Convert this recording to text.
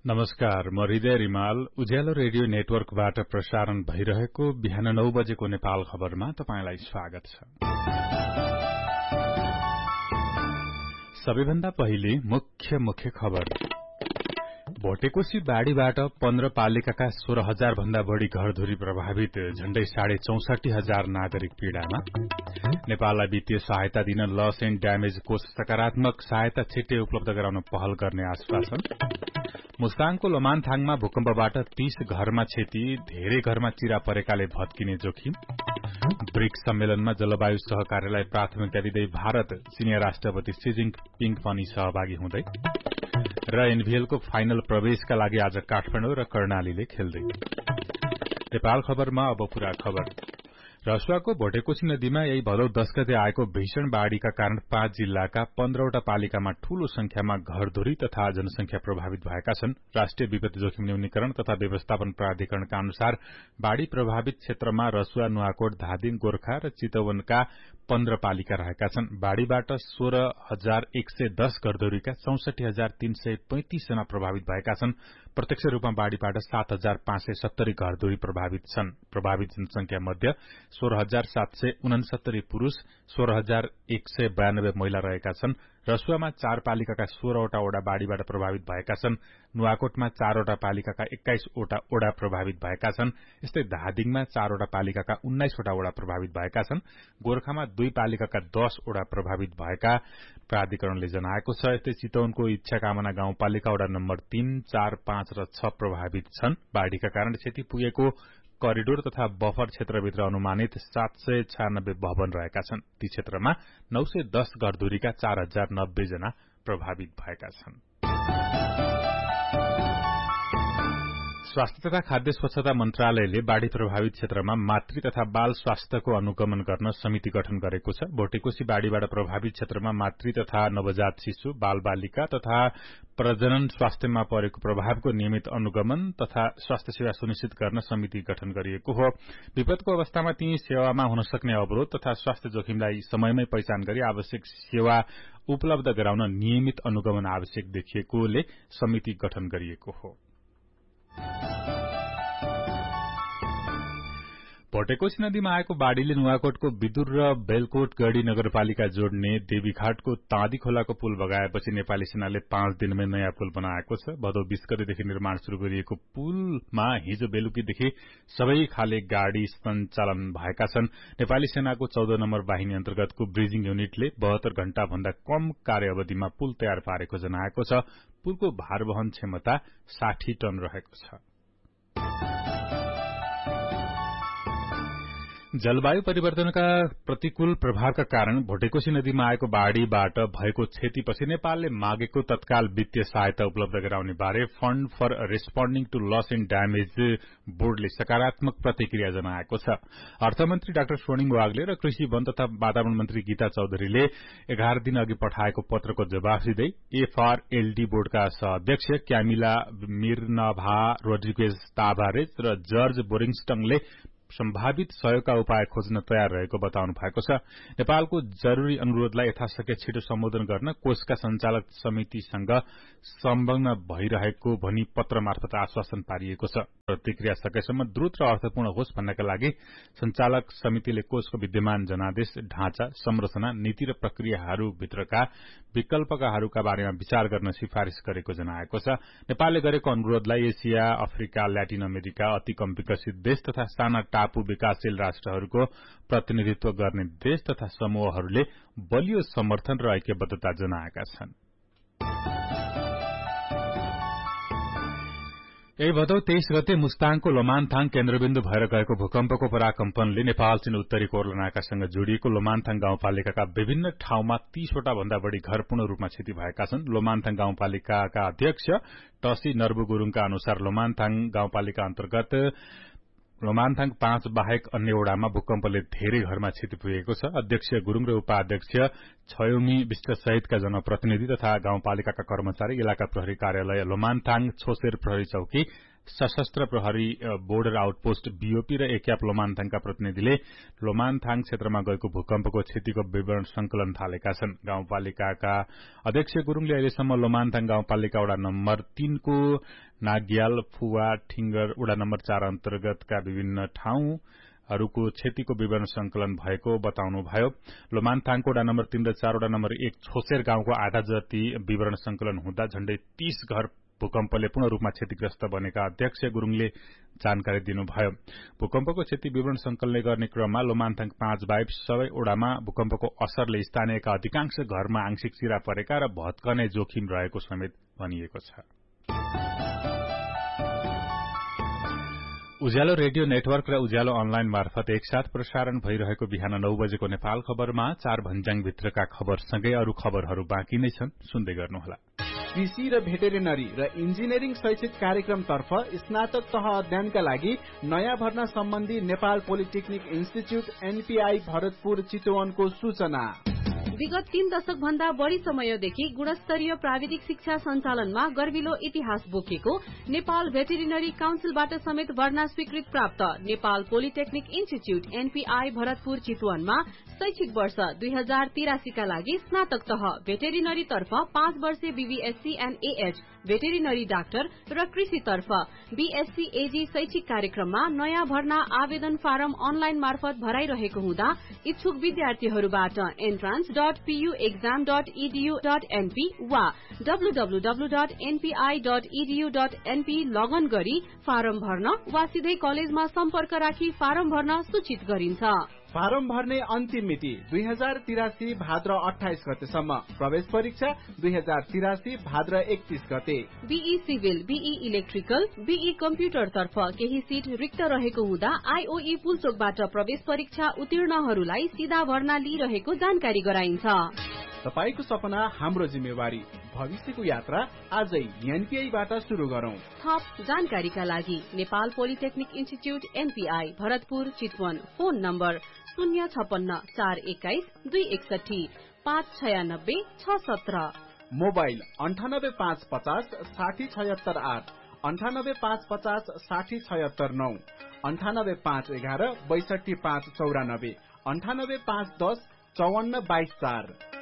नमस्कार, म हृदय रिमाल उज्यालो रेडियो नेटवर्कबाट प्रसारण भइरहेको बिहान 9 बजेको नेपाल खबरमा तपाईंलाई स्वागत छ। सबैभन्दा पहिले मुख्य खबर। भोटेकोशी बाढ़ीबाट 15 पालिकाका 16,000 भन्दा बढ़ी घरधुरी प्रभावित, झण्डै 64,500 नागरिक पीड़ामा। नेपाललाई वित्तीय सहायता दिन लस एण्ड ड्यामेज कोष सकारात्मक सहायता छिट्टै उपलब्ध गराउन पहल गर्ने आश्वासन। मुस्ताङको लोमानथाङमा भूकम्पबाट 30 घरमा क्षति, धेरै घरमा चिरा परेकाले भत्किने जोखिम। ब्रिक्स सम्मेलनमा जलवायु सहकार्यलाई प्राथमिकता दिँदै भारत, चिनिया राष्ट्रपति सी जिनपिङ पनि सहभागी हुँदै। र एनभीएलको फाइनल प्रवेशका लागि आज काठमाडौँ र कर्णालीले खेल्दै। नेपाल खबरमा अब पूरा खबर। रसुवाको भोटेकोशी नदीमा यही भदौ 10 गते आएको भीषण बाढ़ीका कारण 5 जिल्लाका 15वटा पालिकामा ठूलो संख्यामा घरधुरी तथा जनसंख्या प्रभावित भएका छन्। राष्ट्रिय विपत्ति जोखिम न्यूनीकरण तथा व्यवस्थापन प्राधिकरणका अनुसार बाढ़ी प्रभावित क्षेत्रमा रसुवा, नुवाकोट, धादिङ, गोर्खा र चितवनका 15 पालिका रहेका छन्। बाढ़ीबाट 16,110 घरधुरीका 64,335 जना प्रभावित भएका छन्। प्रत्यक्ष रूपमा बाढ़ीबाट 7,570 घरधुरी प्रभावित छन्। प्रभावित जनसंख्या मध्ये 16,769 पुरूष, 16,192 महिला रहेका छन्। रसुवामा 4 पालिकाका 16वटा ओडा बाढ़ीबाट प्रभावित भएका छन्। नुवाकोटमा 4वटा पालिकाका 21वटा ओडा प्रभावित भएका छन्। यस्तै धादिङमा 4वटा पालिकाका 19वटा ओडा प्रभावित भएका छन्। गोर्खामा 2 पालिकाका 10 ओडा प्रभावित भएका प्राधिकरणले जनाएको छ। यस्तै चितवनको इच्छाकामना गाउँपालिका ओडा नम्बर 3, 4, 5 र 6 प्रभावित छन्। बाढ़ीका कारण क्षति पुगेको करिडोर तथा बफर क्षेत्रभित्र अनुमानित 796 भवन रहेका छन्। ती क्षेत्रमा 910 घरधुरीका 4,090 जना प्रभावित भएका छन्। स्वास्थ्य तथा खाद्य स्वच्छता मन्त्रालयले बाढ़ी प्रभावित क्षेत्रमा मातृ तथा बाल स्वास्थ्यको अनुगमन गर्न समिति गठन गरेको छ। भोटेकोशी बाढ़ीबाट प्रभावित क्षेत्रमा मातृ तथा नवजात शिशु, बाल बालिका तथा प्रजनन स्वास्थ्यमा परेको प्रभावको नियमित अनुगमन तथा स्वास्थ्य सेवा सुनिश्चित गर्न समिति गठन गरिएको हो। विपदको अवस्थामा ती सेवामा हुन सक्ने अवरोध तथा स्वास्थ्य जोखिमलाई समयमै पहिचान गरी आवश्यक सेवा उपलब्ध गराउन नियमित अनुगमन आवश्यक देखिएकोले समिति गठन गरिएको हो। भोटेकोशी नदीमा आएको बाढ़ीले नुवाकोटको विदुर र बेलकोट गढ़ी नगरपालिका जोड्ने देवीघाटको ताँदी खोलाको पुल बगाएपछि नेपाली सेनाले 5 दिनमै नयाँ पुल बनाएको छ। भदौ 20 गतेदेखि निर्माण शुरू गरिएको पुलमा हिजो बेलुकीदेखि सबै खाले गाड़ी सञ्चालन भएका छन्। नेपाली सेनाको 14 नम्बर बाहिनी अन्तर्गतको ब्रिजिङ युनिटले 72 घण्टा भन्दा कम कार्यावधिमा पुल तयार पारेको जनाएको छ। पुलको भार वहन क्षमता 60 टन रहेको छ। जलवायु परिवर्तनका प्रतिकूल प्रभावका कारण भोटेकोशी नदीमा आएको बाढ़ीबाट भएको क्षतिपछि नेपालले मागेको तत्काल वित्तीय सहायता उपलब्ध गराउने बारे fund for responding to loss and damage बोर्डले सकारात्मक प्रतिक्रिया जनाएको छ। अर्थमन्त्री डाक्टर स्वर्णिम वाग्ले र कृषि, वन तथा वातावरण मन्त्री गीता चौधरीले 11 दिन अघि पठाएको पत्रको जवाफ दिँदै एफआरएलडी बोर्डका सहअध्यक्ष क्यामिला मिर्नभा रोड्रिगेज ताभारेज र जर्ज बोरिङस्टङले सम्भावित सहयोगका उपाय खोज्न तयार रहेको बताउनु भएको छ। नेपालको जरूरी अनुरोधलाई यथाशक्य छिटो सम्बोधन गर्न कोषका संचालक समितिसँग संलग्न भइरहेको भनी पत्र मार्फत आश्वासन पारिएको छ। प्रतिक्रिया सकेसम्म द्रुत र अर्थपूर्ण होस् भन्नका लागि संचालक समितिले कोषको विद्यमान जनादेश, ढाँचा, संरचना, नीति र प्रक्रियाहरूभित्रका विकल्पकाहरूका बारेमा विचार गर्न सिफारिश गरेको जनाएको छ। नेपालले गरेको अनुरोधलाई एसिया, अफ्रिका, ल्याटिन अमेरिका, अति कम विकसित देश तथा साना टापु विकासशील राष्ट्रहरूको प्रतिनिधित्व गर्ने देश तथा समूहहरूले बलियो समर्थन र ऐक्यबद्धता जनाएका छन्। यही भदौ 23 गते मुस्ताङको लोमानथाङ केन्द्रबिन्दु भएर गएको भूकम्पको पराकम्पनले नेपाल चीन उत्तरी कोर्लनाकासँग जोडिएको लोमानथाङ गाउँपालिकाका विभिन्न ठाउँमा 30वटा भन्दा बढ़ी घर पूर्ण रूपमा क्षति भएका छन्। लोमानथाङ गाउँपालिकाका अध्यक्ष टसी नर्बु गुरूङका अनुसार लोमानथाङ गाउँपालिका अन्तर्गत लोमानथाङ 5 बाहेक अन्य ओडामा भूकम्पले धेरै घरमा क्षति पुगेको छ। अध्यक्ष गुरूङ र उपाध्यक्ष छयोमी विष्ट सहितका जनप्रतिनिधि तथा गाउँपालिकाका कर्मचारी, इलाका प्रहरी कार्यालय लोमानथाङ, छोसेर प्रहरी चौकी, सशस्त्र प्रहरी बोर्डर आउटपोस्ट बीओपी र एक्याप लोमानथाङका प्रतिनिधिले लोमानथाङ क्षेत्रमा गएको भूकम्पको क्षतिको विवरण संकलन थालेका छन्। गाउँपालिकाका अध्यक्ष गुरूङले अहिलेसम्म लोमानथाङ गाउँपालिका वडा नम्बर 3 को नाग्याल, फुवा, ठिंगर, वडा नम्बर 4 अन्तर्गतका विभिन्न ठाउँहरूको क्षतिको विवरण संकलन भएको बताउनुभयो। लोमानथाङको वडा नम्बर 3 र 4, वडा नम्बर 1 छोसेर गाउँको आधा जति विवरण संकलन हुँदा झण्डै 30 घर भूकम्पले पूर्ण रूपमा क्षतिग्रस्त बनेका अध्यक्ष गुरूङले जानकारी दिनुभयो। भूकम्पको क्षति विवरण संकलन गर्ने क्रममा लोमानथाङ 5 बाहेक सबै ओडामा भूकम्पको असरले स्थानीयका अधिकांश घरमा आंशिक चिरा परेका र भत्कने जोखिम रहेको समेत भनिएको छ। उज्यालो रेडियो नेटवर्क र उज्यालो अनलाइन मार्फत एकसाथ प्रसारण भइरहेको बिहान 9 बजेको नेपाल खबरमा 4 भन्ज्याङ भित्रका खबरसँगै अरू खबरहरू बाँकी नै छन्, सुन्दै गर्नुहोला। कृषि र भेटेरिनरी र इन्जिनियरिङ शैक्षिक कार्यक्रमतर्फ स्नातक तह अध्ययनका लागि नयाँ भर्ना सम्बन्धी Nepal polytechnic institute NPI Bharatpur चितवनको सूचना। विगत 3 दशक भन्दा बढ़ी समयदेखि गुणस्तरीय प्राविधिक शिक्षा सञ्चालनमा गर्विलो इतिहास बोकेको नेपाल भेटेरिनरी काउन्सिलबाट समेत भर्ना स्वीकृत प्राप्त Nepal polytechnic institute NPI Bharatpur चितवनमा शैक्षिक वर्ष 2083 का लागि स्नातक तह भेटेरिनरी तर्फ 5 वर्षे BVSc and AH veterinary doctor र कृषि तर्फ बीएससी एजी शैक्षिक कार्यक्रममा नयाँ भर्ना आवेदन फारम अनलाइन मार्फत भराइरहेको हुँदा इच्छुक विद्यार्थीहरूबाट entrance.puexam.edu.np वा www.npi.edu.np लगन गरी फारम भर्न वा सिधै कलेजमा सम्पर्क राखी फारम भर्न सूचित गरिन्छ। फारम भर्ने अन्तिम मिति 2083 भाद्र 28 गतेसम्म। प्रवेश परीक्षा 2083 भाद्र 31 गते। Be civil, be electrical, be computer तर्फ केही सीट रिक्त रहेको हुँदा आईओई पुलचोकबाट प्रवेश परीक्षा उत्तीर्णहरूलाई सीधा भर्ना लिइरहेको जानकारी गराइन्छ। तपाईको सपना हाम्रो जिम्मेवारी, भविष्यको यात्रा आजै एनपीआईबाट शुरू गरौं। थप जानकारीका लागि Nepal polytechnic institute NPI Bharatpur Chitwan, phone number 056 421 261 596 617, mobile 98550 60768 98550 60769 98511 62594 98510 5422 4।